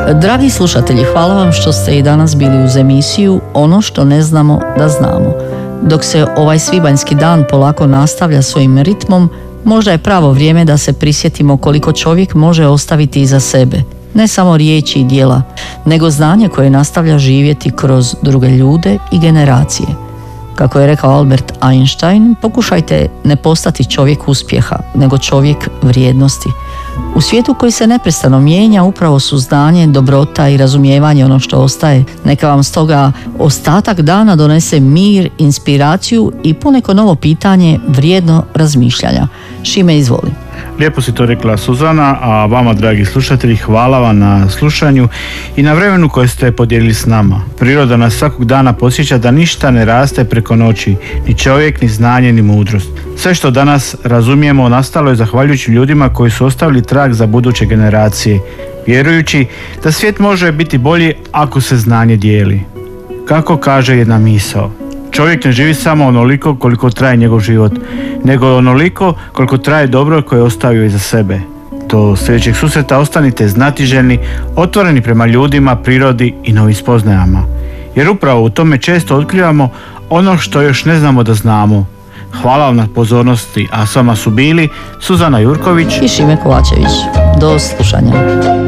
Dragi slušatelji, hvala vam što ste i danas bili uz emisiju Ono što ne znamo da znamo. Dok se ovaj svibanjski dan polako nastavlja svojim ritmom, možda je pravo vrijeme da se prisjetimo koliko čovjek može ostaviti iza sebe. Ne samo riječi i djela, nego znanje koje nastavlja živjeti kroz druge ljude i generacije. Kako je rekao Albert Einstein, pokušajte ne postati čovjek uspjeha, nego čovjek vrijednosti. U svijetu koji se neprestano mijenja, upravo su znanje, dobrota i razumijevanje ono što ostaje. Neka vam stoga ostatak dana donese mir, inspiraciju i poneko novo pitanje vrijedno razmišljanja. Šime, izvoli. Lijepo si to rekla, Suzana, a vama, dragi slušatelji, hvala vam na slušanju i na vremenu koje ste podijelili s nama. Priroda nas svakog dana podsjeća da ništa ne raste preko noći, ni čovjek, ni znanje, ni mudrost. Sve što danas razumijemo nastalo je zahvaljujući ljudima koji su ostavili trag za buduće generacije, vjerujući da svijet može biti bolji ako se znanje dijeli. Kako kaže jedna misao, čovjek ne živi samo onoliko koliko traje njegov život, nego onoliko koliko traje dobro koje je ostavio iza sebe. Do sljedećeg susreta ostanite znatiželjni, otvoreni prema ljudima, prirodi i novim spoznajama. Jer upravo u tome često otkrivamo ono što još ne znamo da znamo. Hvala vam na pozornosti, a s vama su bili Suzana Jurković i Šime Kovačević. Do slušanja.